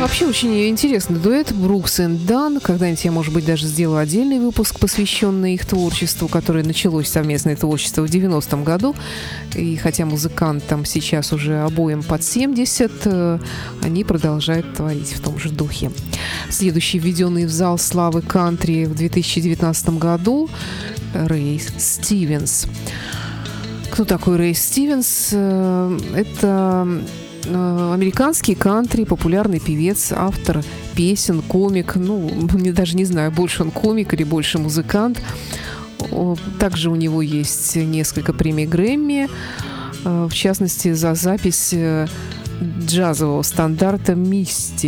Вообще очень интересный дуэт Брукс и Дан. Когда-нибудь я, может быть, даже сделаю отдельный выпуск, посвященный их творчеству, которое началось совместное творчество в 90-м году. И хотя музыкантам сейчас уже обоим под 70, они продолжают творить в том же духе. Следующий введенный в зал славы кантри в 2019 году Рэй Стивенс. Кто такой Рэй Стивенс? Это американский кантри, популярный певец, автор песен, комик. Даже не знаю, больше он комик или больше музыкант. Также у него есть несколько премий Грэмми, в частности, за запись джазового стандарта «Мисти».